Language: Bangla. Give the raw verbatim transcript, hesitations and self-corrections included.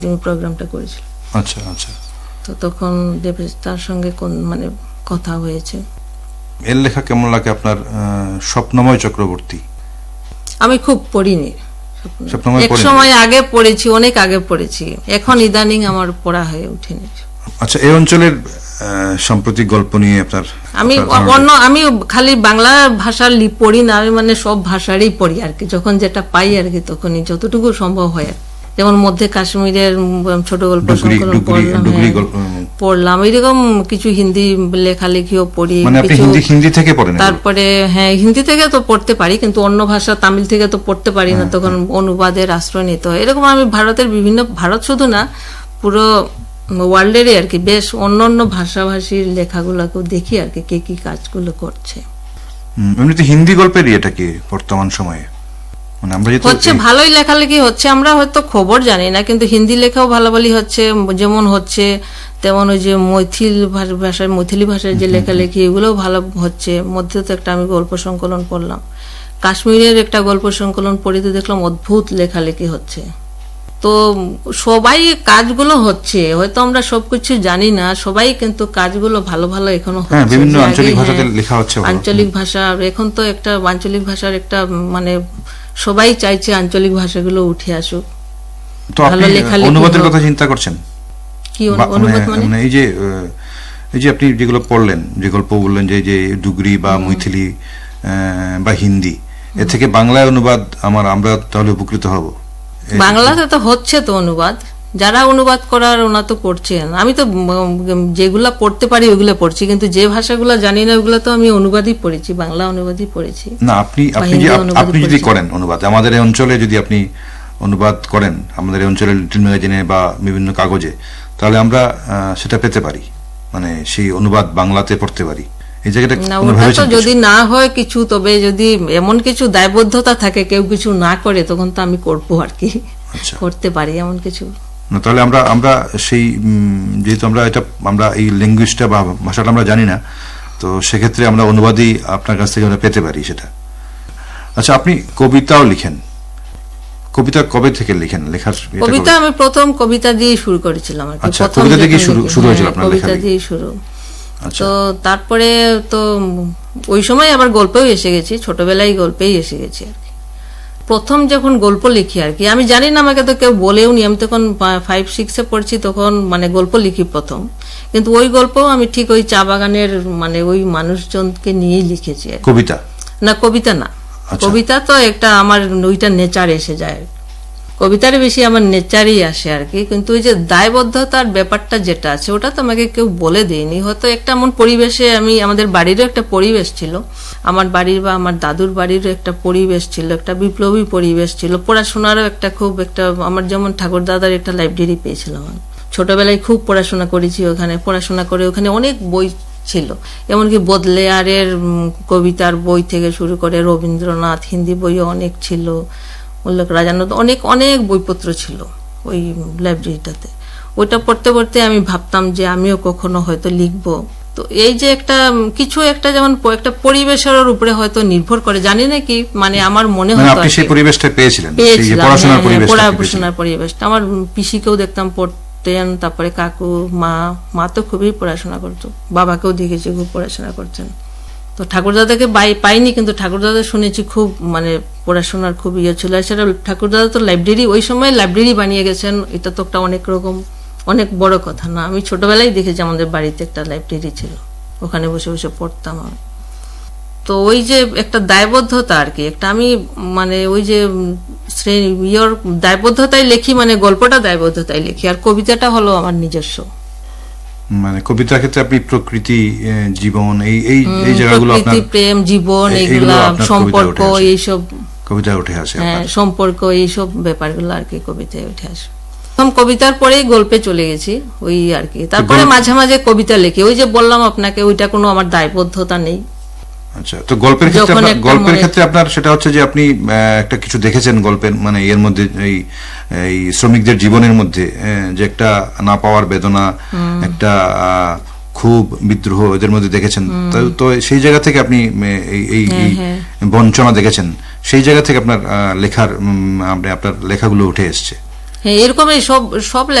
তিনি প্রোগ্রামটা করেছিলেন। আচ্ছা আচ্ছা। তো তখন দেবেশ তার সঙ্গে কোন মানে কথা হয়েছে। এর লেখা কেমন লাগে আপনার? স্বপ্নময় চক্রবর্তী আমি খুব পড়িনি, এক সময় আগে পড়েছি, অনেক আগে পড়েছি, এখন ইদানিং আমার পড়া হয়ে ওঠেনি। আচ্ছা, এই অঞ্চলের সাম্প্রতিক গল্প নিয়ে আপনার? আমি অন্য আমি খালি বাংলা ভাষার পড়ি না, আমি মানে সব ভাষারই পড়ি আর কি, যখন যেটা পাই আর কি তখনই যতটুকু সম্ভব হয়। যেমন মধ্যে কাশ্মীরের ছোট গল্প সংকলন পড়লাম, এরকম কিছু হিন্দি লেখালেখিও পড়ি। হিন্দি থেকে পড়েন? তারপরে হ্যাঁ, হিন্দি থেকে তো পড়তে পারি, কিন্তু অন্য ভাষা তামিল থেকে তো পড়তে পারি না, তখন অনুবাদের আশ্রয় নিতে হয়। এরকম আমি ভারতের বিভিন্ন, ভারত শুধু না পুরো ওয়ার্ল্ডেরই আর কি বেশ অন্য অন্য ভাষাভাষীর লেখাগুলোকেও দেখি আর কি, কে কি কাজগুলো করছে। এমনিতে হিন্দি গল্পের এটা কি বর্তমান সময়ে হচ্ছে? ভালোই লেখালেখি হচ্ছে, আমরা হয়তো খবর জানি না, কিন্তু হিন্দি লেখাও ভালো ভালোই হচ্ছে। যেমন হচ্ছে তেমন ওই যে মৈথিল ভাষায়, মৈথিলি ভাষায় যে লেখালেখি এগুলোও ভালো হচ্ছে। মধ্যে তো একটা আমি গল্প সংকলন পড়লাম, কাশ্মীরের একটা গল্প সংকলন পড়িতে দেখলাম অদ্ভুত লেখালেখি হচ্ছে। তো সবাই কাজগুলো হচ্ছে, হয়তো আমরা সবকিছু জানি না, সবাই কিন্তু কাজগুলো ভালো ভালো এখনো হচ্ছে। বিভিন্ন আঞ্চলিক ভাষাতে লেখা হচ্ছে, আঞ্চলিক ভাষা। এখন তো একটা আঞ্চলিক ভাষার একটা মানে সবাই চাইছে আঞ্চলিক ভাষাগুলো উঠে আসুক। তো আপনি অনুবাদের কথা চিন্তা করছেন? কি অনুবাদ মানে? এই যে এই যে আপনি যেগুলো পড়লেন, যে গল্প বললেন, যে যে ডুগরি বা মৈথিলি বা হিন্দি, এর থেকে বাংলায় অনুবাদ আমার আমরা তাহলে উপকৃত হব? বাংলাতে তো হচ্ছে তো অনুবাদ, যারা অনুবাদ করার ওনা তো করছেন। আমি তো যেগুলা পড়তে পারি ওগুলো পড়ছি, কিন্তু যে ভাষাগুলো জানি না ওগুলো তো আমি অনুবাদই পড়েছি, বাংলা অনুবাদই পড়েছি। না, আপনি আপনি আপনি যদি করেন অনুবাদ, আমাদের এই অঞ্চলে যদি আপনি অনুবাদ করেন, আমাদের এই অঞ্চলের লিটল ম্যাগাজিনে বা বিভিন্ন কাগজে, তাহলে আমরা সেটা পেতে পারি, মানে সেই অনুবাদ বাংলাতে পড়তে পারি। এই জায়গাটা যদি না হয় কিছু, তবে যদি এমন কিছু দায়বদ্ধতা থাকে, কেউ কিছু না করে, তখন তো আমি করবো আর কি, করতে পারি এমন কিছু। তাহলে আমরা আমরা সেই যেহেতু আমরা এটা আমরা এই ল্যাঙ্গুয়েজটা বা ভাষাটা আমরা জানি না, তো সেক্ষেত্রে আমরা অনুবাদই আপনার কাছ থেকে আমরা পেতে পারি সেটা। আচ্ছা, আপনি কবিতাও লিখেন, কবিতা কবে থেকে লিখেন? লেখার কবিতা আমি প্রথম কবিতা দিয়ে শুরু করেছিলাম আর কি, প্রথম কবিতা থেকে শুরু শুরু হয়েছিল আপনার লেখা? কবিতা দিয়ে শুরু। তো তারপরে তো ওই সময় আবার গল্পেও এসে গেছি, ছোটবেলায় গল্পেই এসে গেছি আর কি। প্রথম যখন গল্প লিখি আর কি, আমি জানি না, আমাকে তো কেউ বলেও নি, আমি তখন ফাইভ সিক্সে পড়ছি, তখন মানে গল্প লিখি প্রথম। কিন্তু ওই গল্প আমি ঠিক ওই চা বাগানের মানে ওই মানুষজনকে নিয়েই লিখেছি। কবিতা না, কবিতা না, কবিতা তো একটা আমার ওইটা নেচার এসে যায়, কবিতার বেশি আমার নেচারই আসে আর কি। কিন্তু ওই যে দায়বদ্ধতার ব্যাপারটা যেটা আছে, ওটা তো আমাকে কেউ বলে দেয়নি। হয়তো একটা এমন পরিবেশে আমি, আমাদের বাড়িরও একটা পরিবেশ ছিল, আমার বাড়ির বা আমার দাদুর বাড়িরও একটা পরিবেশ ছিল, একটা বিপ্লবী পরিবেশ ছিল, পড়াশোনারও একটা খুব একটা, আমার যেমন ঠাকুর দাদার একটা লাইব্রেরি পেয়েছিলাম, ছোটবেলায় খুব পড়াশোনা করেছি ওখানে। পড়াশোনা করে ওখানে অনেক বই ছিল, এমনকি বোদলেয়ারের কবিতার বই থেকে শুরু করে রবীন্দ্রনাথ, হিন্দি বইও অনেক ছিল, উল্লেখ রাজানত, অনেক অনেক বইপত্র ছিল ওই লাইব্রেরিটাতে। ওইটা পড়তে পড়তে আমি ভাবতাম যে আমিও কখনো হয়তো লিখবো। তো এই যে একটা কিছু একটা যেমন একটা পরিবেশের উপরে হয়তো নির্ভর করে, জানি না কি, মানে আমার মনে হয় সেই পরিবেশটা পেয়েছিলেন, পড়াশোনার পরিবেশটা। আমার পিসিকেও দেখতাম পড়তেন, তারপরে কাকু, মা মা তো খুবই পড়াশোনা করতো, বাবাকেও দেখেছি খুব পড়াশোনা করছেন। তো ঠাকুরদাদাকে পাইনি, কিন্তু ঠাকুরদাদা শুনেছি খুব মানে পড়াশোনার খুব ইয়ে ছিল। সেটা ঠাকুরদাদা তো লাইব্রেরি, ওই সময় লাইব্রেরি বানিয়ে গেছেন, এটা তো একটা অনেক রকম অনেক বড় কথা না। আমি ছোটবেলায় দেখেছি আমাদের বাড়িতে একটা লাইব্রেরি ছিল, ওখানে বসে বসে পড়তাম আমি। তো ওই যে একটা দায়বদ্ধতা আর কি, একটা আমি মানে ওই যে ইয়র দায়বদ্ধতায় লেখি, মানে গল্পটা দায়বদ্ধতায় লেখি, আর কবিতাটা হলো আমার নিজস্ব। মানে কবিতার ক্ষেত্রে আপনি প্রকৃতি, জীবন, এই এই এই জায়গাগুলো, আপনার প্রেম, জীবন, এইগুলা সম্পর্ক, এইসব কবিতায় উঠে আসে। হ্যাঁ, সম্পর্ক, এইসব ব্যাপারগুলো আর কি কবিতায় উঠে আসে। প্রথম কবিতার পরেই গল্পে চলে গেছি ওই আর কি। তারপরে মাঝে মাঝে কবিতা লিখি, ওই যে বললাম আপনাকে, ওইটা কোনো আমার দায়বদ্ধতা নেই। আচ্ছা, তো গল্পের ক্ষেত্রে গল্পের ক্ষেত্রে আপনার সেটা হচ্ছে যে আপনি একটা কিছু দেখেছেন গল্পের, মানে এর মধ্যে এই এই শ্রমিকদের জীবনের মধ্যে যে একটা না পাওয়ার বেদনা, একটা খুব বিদ্রোহ এদের মধ্যে দেখেছেন, তো সেই জায়গা থেকে আপনি এই এই বঞ্চনা দেখেছেন, সেই জায়গা থেকে আপনার লেখার আপনার লেখাগুলো উঠে এসছে। হ্যাঁ, এরকমই সব সব